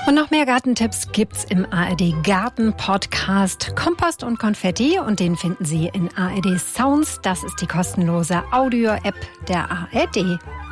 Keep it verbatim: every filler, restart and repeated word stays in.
Und noch mehr Gartentipps gibt's im A R D Garten Podcast Kompost und Konfetti und den finden Sie in A R D Sounds. Das ist die kostenlose Audio-App der A R D.